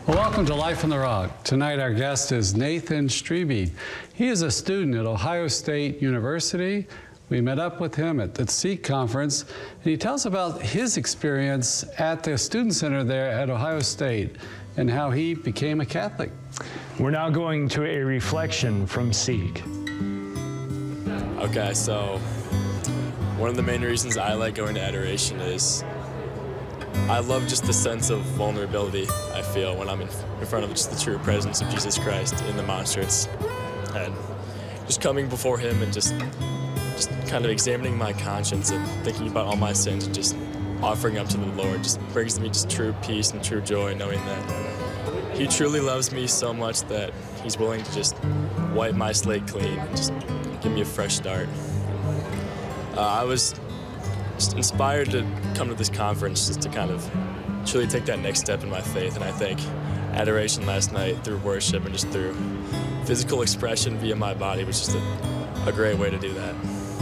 Well, welcome to Life on the Rock. Tonight our guest is Nathan Strebe. He is a student at Ohio State University. We met up with him at the Seek Conference, and he tells about his experience at the Student Center there at Ohio State and how he became a Catholic. We're now going to a reflection from Seek. Okay, so one of the main reasons I like going to adoration is I love just the sense of vulnerability I feel when I'm in front of just the true presence of Jesus Christ in the monstrance. And just coming before him and just kind of examining my conscience and thinking about all my sins and just offering up to the Lord just brings me just true peace and true joy, knowing that he truly loves me so much that he's willing to just wipe my slate clean and just give me a fresh start. I was just inspired to come to this conference just to kind of truly take that next step in my faith, and I think adoration last night through worship and just through physical expression via my body was just a great way to do that.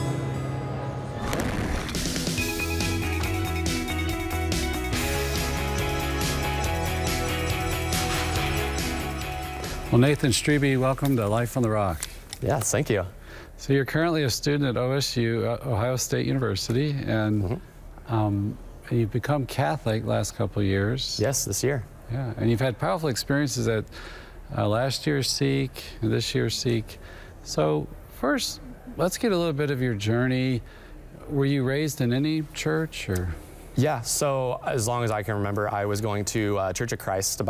Well, Nathan Strebe, welcome to Life on the Rock. Yes, thank you. So you're currently a student at OSU, Ohio State University, and you've become Catholic last couple of years. Yes, this year. Yeah, and you've had powerful experiences at last year's Seek, this year's Seek. So first, let's get a little bit of your journey. Were you raised in any church, or? Yeah, so as long as I can remember, I was going to Church of Christ